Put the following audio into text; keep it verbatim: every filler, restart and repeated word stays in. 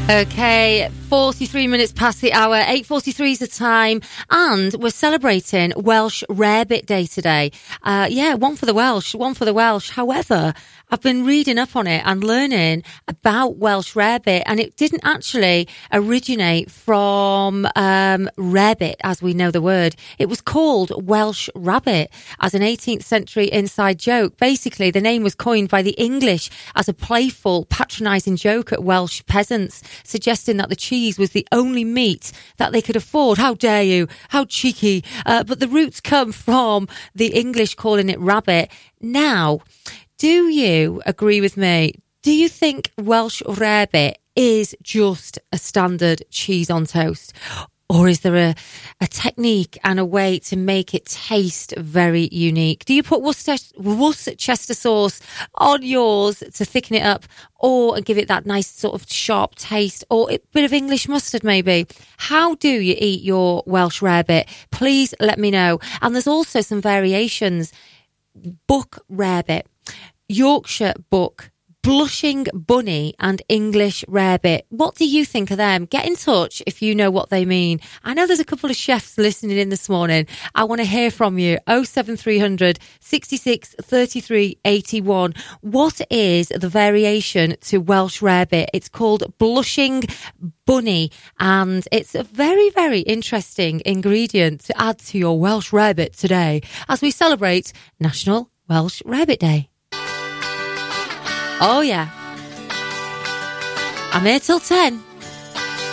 Okay, forty-three minutes past the hour, eight forty-three is the time, and we're celebrating Welsh Rarebit Day today. Uh, yeah, one for the Welsh, one for the Welsh. However, I've been reading up on it and learning about Welsh Rarebit, and it didn't actually originate from um, rarebit, as we know the word. It was called Welsh Rabbit as an eighteenth century inside joke. Basically, the name was coined by the English as a playful, patronising joke at Welsh peasants, suggesting that the cheese was the only meat that they could afford. How dare you? How cheeky. Uh, but the roots come from the English calling it rabbit. Now, do you agree with me? Do you think Welsh Rarebit is just a standard cheese on toast? Or is there a, a technique and a way to make it taste very unique? Do you put Worcester, Worcestershire sauce on yours to thicken it up, or give it that nice sort of sharp taste, or a bit of English mustard maybe? How do you eat your Welsh Rarebit? Please let me know. And there's also some variations. Buck Rarebit, Yorkshire Buck, Blushing Bunny, and English Rarebit. What do you think of them? Get in touch if you know what they mean. I know there's a couple of chefs listening in this morning. I want to hear from you. oh seven three hundred, sixty-six, thirty-three, eighty-one. What is the variation to Welsh Rarebit? It's called Blushing Bunny, and it's a very, very interesting ingredient to add to your Welsh Rarebit today as we celebrate National Welsh Rarebit Day. Oh, yeah. I'm here till ten.